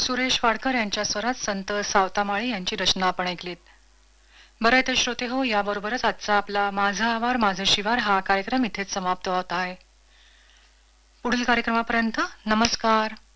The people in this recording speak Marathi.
सुरेश वाडकर यांच्या स्वरात संत सावतामाळी यांची रचना आपण ऐकलीत. बरं आहे तर श्रोते हो, याबरोबरच आजचा आपला माझा आवार माझं शिवार हा कार्यक्रम इथेच समाप्त होत आहे. पुढील कार्यक्रमापर्यंत नमस्कार.